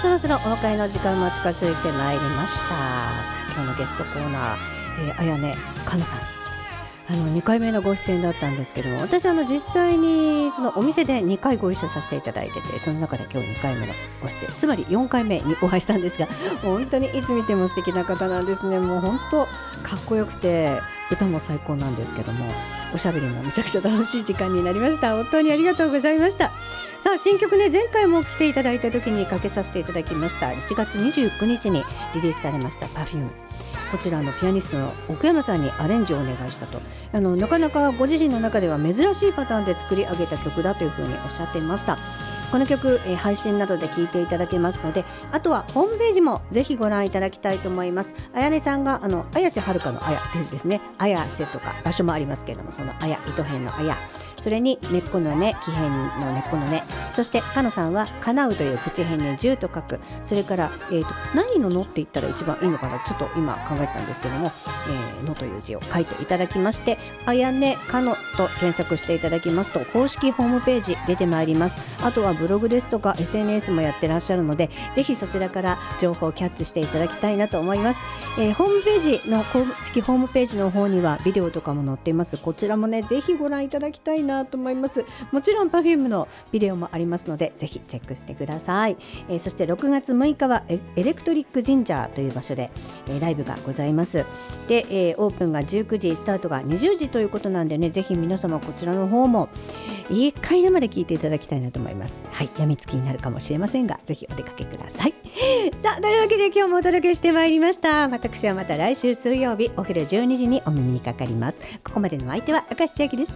そろそろお別れの時間も近づいてまいりました。今日のゲストコーナー、綾音かなさん、2回目のご出演だったんですけども、私実際にそのお店で2回ご一緒させていただいてて、その中で今日2回目のご出演、つまり4回目にお会いしたんですが、本当にいつ見ても素敵な方なんですね。もう本当かっこよくて歌も最高なんですけども、おしゃべりもめちゃくちゃ楽しい時間になりました。本当にありがとうございました。さあ、新曲ね、前回も来ていただいた時にかけさせていただきました。7月29日にリリースされました Perfume、こちらのピアニストの奥山さんにアレンジをお願いしたと、なかなかご自身の中では珍しいパターンで作り上げた曲だというふうにおっしゃっていました。この曲、配信などで聴いていただけますので、あとはホームページもぜひご覧いただきたいと思います。綾音さんが綾瀬はるかの綾という字ですね。綾瀬とか場所もありますけれども、その綾、糸辺の綾、それに根っこの根、木辺の根っこの根、そしてかのさんは叶うという口辺に10と書く、それから、何ののって言ったら一番いいのかな、ちょっと今考えてたんですけども、のという字を書いていただきまして、綾音かのと検索していただきますと公式ホームページ出てまいります。あとはブログですとか SNS もやってらっしゃるので、ぜひそちらから情報をキャッチしていただきたいなと思います。ホームページの公式ホームページの方にはビデオとかも載っています。こちらもね、ぜひご覧いただきたいなと思います。もちろん Perfume のビデオもありますので、ぜひチェックしてください。そして6月6日はエレクトリックジンジャーという場所で、ライブがございます。で、オープンが19時、スタートが20時ということなんでね、ぜひ皆様こちらの方も1回生で聞いていただきたいなと思います。はい、病みつきになるかもしれませんが、ぜひお出かけください。さあ、というわけで今日もお届けしてまいりました。私はまた来週水曜日お昼12時にお耳にかかります。ここまでの相手は明石千秋でした。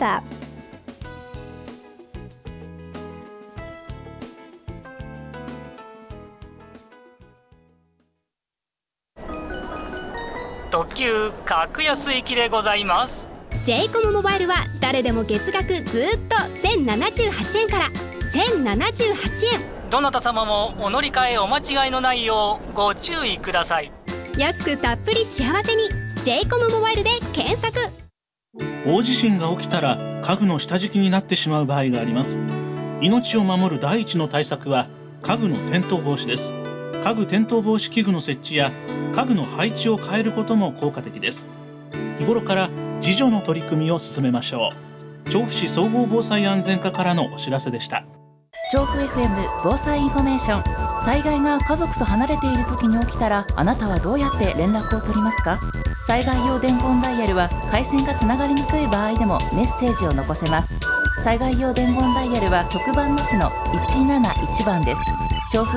特急格安行きでございます。 j コムモバイルは誰でも月額ずっと1078円から1078円。 どなた様もお乗り換えお間違いのないようご注意ください。 安くたっぷり幸せに j コムモバイルで検索。 大地震が起きたら家具の下敷きになってしまう場合があります。命を守る第一の対策は家具の転倒防止です。家具転倒防止器具の設置や家具の配置を変えることも効果的です。日頃から自助の取り組みを進めましょう。調布市総合防災安全課からのお知らせでした。 調布 FM 防災インフォメーション。災害が家族と離れている時に起きたら、あなたはどうやって連絡を取りますか？災害用伝言ダイヤルは回線がつながりにくい場合でもメッセージを残せます。災害用伝言ダイヤルは特番なしの171番です。調布